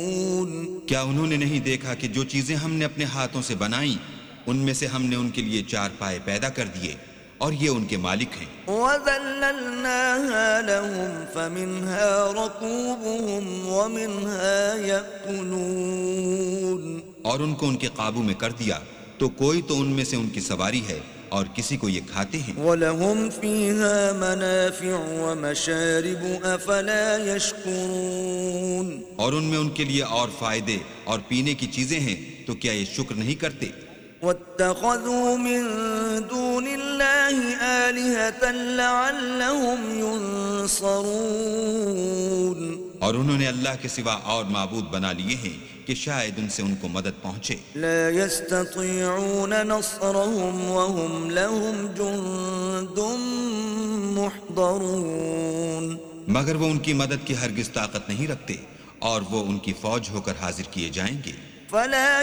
کیا انہوں نے نہیں دیکھا کہ جو چیزیں ہم نے اپنے ہاتھوں سے بنائیں ان میں سے ہم نے ان کے لیے چار پائے پیدا کر دیے اور یہ ان کے مالک ہیں. وَذَلَّلْنَاهَا لَهُمْ فَمِنْهَا رَكُوبُهُمْ وَمِنْهَا يَأْكُلُونَ اور ان کو ان کے قابو میں کر دیا تو کوئی تو ان میں سے ان کی سواری ہے اور کسی کو یہ کھاتے ہیں. وَلَهُمْ فِيهَا مَنَافِعُ وَمَشَارِبُ أَفَلَا يَشْكُرُونَ اور ان میں ان کے لیے اور فائدے اور پینے کی چیزیں ہیں تو کیا یہ شکر نہیں کرتے. وَاتَّخَذُوا مِن دُونِ اللَّهِ آلِهَةً لَعَلَّهُمْ يُنصَرُونَ اور انہوں نے اللہ کے سوا اور معبود بنا لیے ہیں کہ شاید ان سے ان کو مدد پہنچے. لا يستطيعون نصرهم وهم لهم جند محضرون مگر وہ ان کی مدد کی ہرگز طاقت نہیں رکھتے اور وہ ان کی فوج ہو کر حاضر کیے جائیں گے. فلا